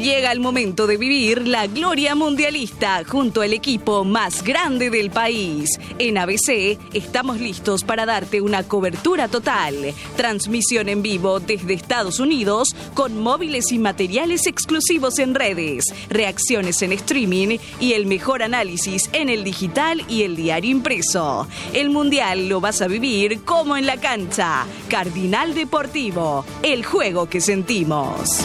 Llega el momento de vivir la gloria mundialista junto al equipo más grande del país. En ABC estamos listos para darte una cobertura total. Transmisión en vivo desde Estados Unidos con móviles y materiales exclusivos en redes, reacciones en streaming y el mejor análisis en el digital y el diario impreso. El Mundial lo vas a vivir como en la cancha. Cardinal Deportivo, el juego que sentimos.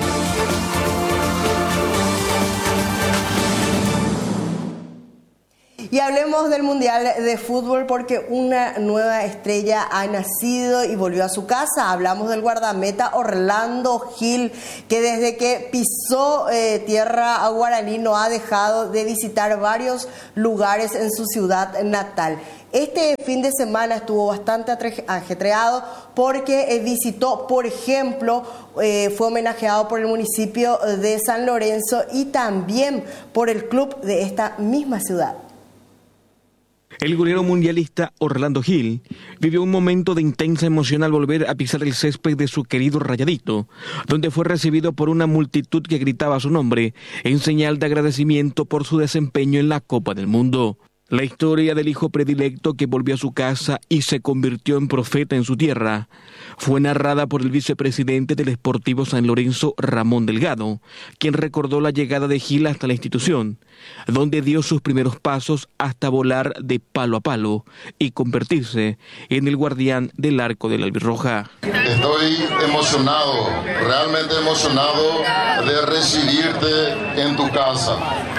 Y hablemos del Mundial de Fútbol porque una nueva estrella ha nacido y volvió a su casa. Hablamos del guardameta Orlando Gil, que desde que pisó tierra guaraní no ha dejado de visitar varios lugares en su ciudad natal. Este fin de semana estuvo bastante ajetreado porque visitó, por ejemplo, fue homenajeado por el municipio de San Lorenzo y también por el club de esta misma ciudad. El golero mundialista Orlando Gil vivió un momento de intensa emoción al volver a pisar el césped de su querido Rayadito, donde fue recibido por una multitud que gritaba su nombre en señal de agradecimiento por su desempeño en la Copa del Mundo. La historia del hijo predilecto que volvió a su casa y se convirtió en profeta en su tierra fue narrada por el vicepresidente del Sportivo San Lorenzo, Ramón Delgado, quien recordó la llegada de Gil hasta la institución, donde dio sus primeros pasos hasta volar de palo a palo y convertirse en el guardián del arco de la albirroja. Estoy emocionado, realmente emocionado de recibirte en tu casa.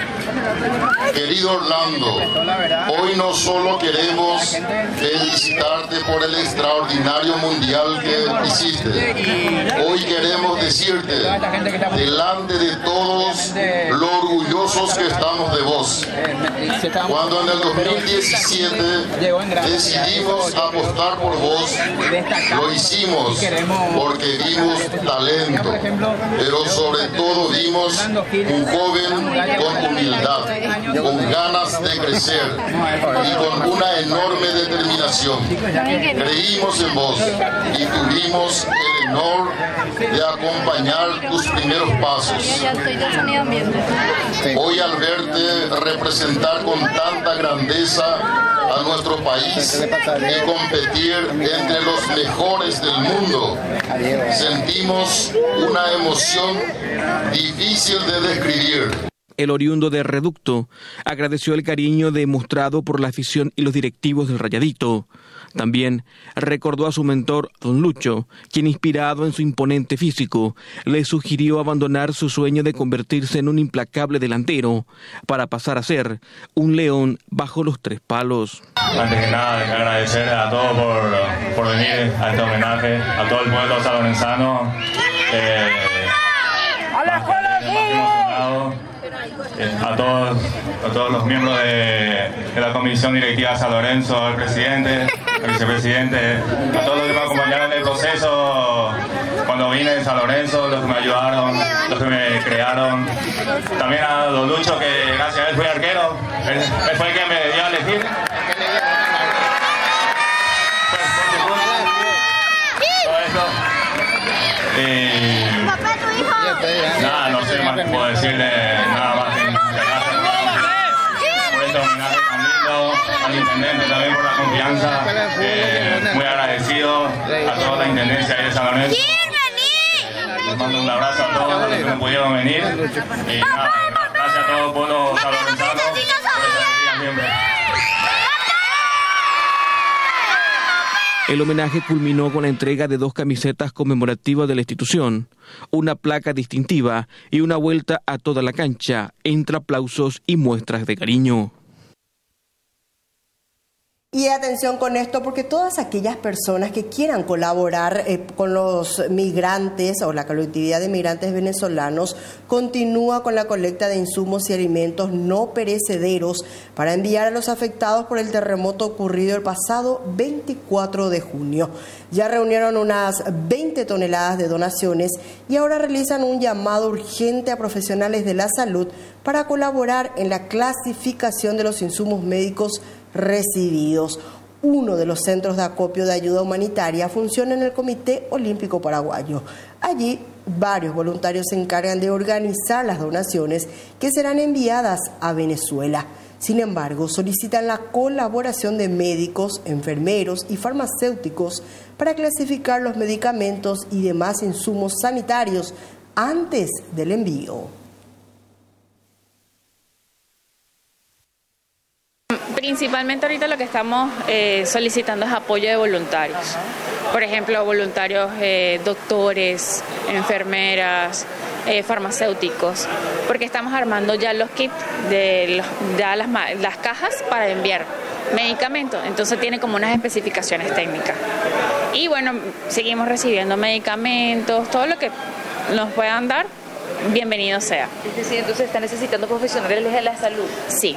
Querido Orlando, hoy no solo queremos felicitarte por el extraordinario mundial que hiciste, hoy queremos decirte, delante de todos, lo orgullosos que estamos de vos. Cuando en el 2017 decidimos apostar por vos, lo hicimos porque vimos talento, pero sobre todo vimos un joven con humildad, con ganas de crecer y con una enorme determinación. Creímos en vos y tuvimos el honor de acompañar tus primeros pasos. Hoy al verte representar con tanta grandeza a nuestro país y competir entre los mejores del mundo, sentimos una emoción difícil de describir. El oriundo de Reducto agradeció el cariño demostrado por la afición y los directivos del Rayadito. También recordó a su mentor, Don Lucho, quien, inspirado en su imponente físico, le sugirió abandonar su sueño de convertirse en un implacable delantero para pasar a ser un león bajo los tres palos. Antes que nada, agradecer a todos por venir a este homenaje, a todo el pueblo salorenzano. A todos los miembros de la comisión directiva de San Lorenzo, al presidente, al vicepresidente, a todos los que me acompañaron en el proceso cuando vine de San Lorenzo, los que me ayudaron, los que me crearon. También a Don Lucho, que gracias a él fui arquero, él fue el que me dio a elegir. Nada, no sé más, puedo decirle nada más que por este homenaje tan lindo, al intendente también por la confianza, muy agradecido a toda la intendencia de San Lorenzo. Les mando un abrazo a todos los que no pudieron venir y nada, gracias a todo el pueblo salorenzano por esa alegría siempre. El homenaje culminó con la entrega de 2 camisetas conmemorativas de la institución, una placa distintiva y una vuelta a toda la cancha, entre aplausos y muestras de cariño. Y atención con esto, porque todas aquellas personas que quieran colaborar con los migrantes o la colectividad de migrantes venezolanos continúa con la colecta de insumos y alimentos no perecederos para enviar a los afectados por el terremoto ocurrido el pasado 24 de junio. Ya reunieron unas 20 toneladas de donaciones y ahora realizan un llamado urgente a profesionales de la salud para colaborar en la clasificación de los insumos médicos recibidos. Uno de los centros de acopio de ayuda humanitaria funciona en el Comité Olímpico Paraguayo. Allí varios voluntarios se encargan de organizar las donaciones que serán enviadas a Venezuela. Sin embargo, solicitan la colaboración de médicos, enfermeros y farmacéuticos para clasificar los medicamentos y demás insumos sanitarios antes del envío. Principalmente ahorita lo que estamos solicitando es apoyo de voluntarios. Por ejemplo, voluntarios, doctores, enfermeras, farmacéuticos, porque estamos armando ya los kits, las cajas para enviar medicamentos, entonces tiene como unas especificaciones técnicas. Y bueno, seguimos recibiendo medicamentos, todo lo que nos puedan dar, bienvenido sea. Es decir, entonces están necesitando profesionales de la salud. Sí.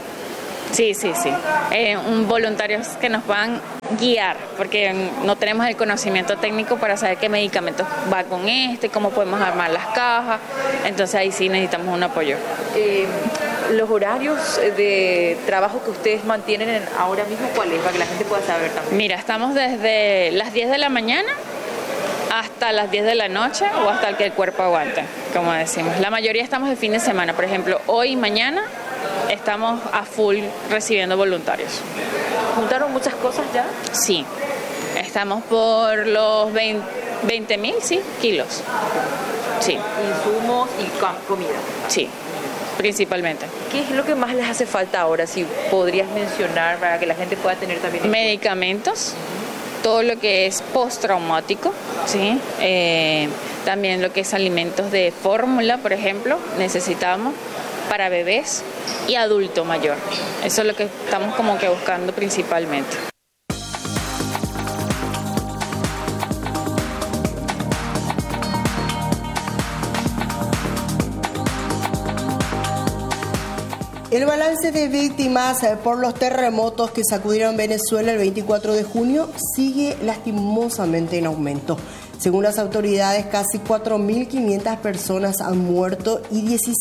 Voluntarios que nos puedan guiar, porque no tenemos el conocimiento técnico para saber qué medicamentos va con cómo podemos armar las cajas, entonces ahí sí necesitamos un apoyo. Los horarios de trabajo que ustedes mantienen ahora mismo, ¿cuáles? Para que la gente pueda saber también. Mira, estamos desde las 10 de la mañana hasta las 10 de la noche o hasta el que el cuerpo aguante, como decimos. La mayoría estamos de fin de semana, por ejemplo, hoy y mañana estamos a full recibiendo voluntarios. ¿Juntaron muchas cosas ya? Sí, estamos por los 20.000 kilos. Sí. Insumos y comida. Sí, principalmente. ¿Qué es lo que más les hace falta ahora? Si podrías mencionar para que la gente pueda tener también... Medicamentos, todo lo que es postraumático, ¿sí? También lo que es alimentos de fórmula, por ejemplo, necesitamos para bebés y adulto mayor. Eso es lo que estamos como que buscando principalmente. El balance de víctimas por los terremotos que sacudieron Venezuela el 24 de junio sigue lastimosamente en aumento. Según las autoridades, casi 4.500 personas han muerto y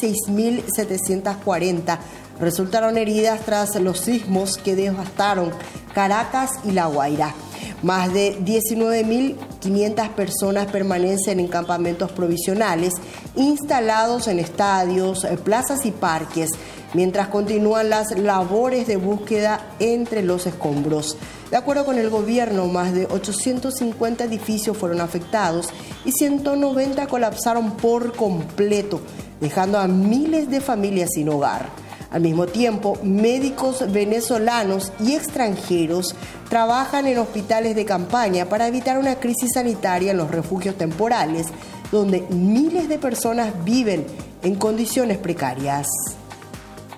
16.740 resultaron heridas tras los sismos que devastaron Caracas y La Guaira. Más de 19.500 personas permanecen en campamentos provisionales instalados en estadios, plazas y parques, mientras continúan las labores de búsqueda entre los escombros. De acuerdo con el gobierno, más de 850 edificios fueron afectados y 190 colapsaron por completo, dejando a miles de familias sin hogar. Al mismo tiempo, médicos venezolanos y extranjeros trabajan en hospitales de campaña para evitar una crisis sanitaria en los refugios temporales, donde miles de personas viven en condiciones precarias.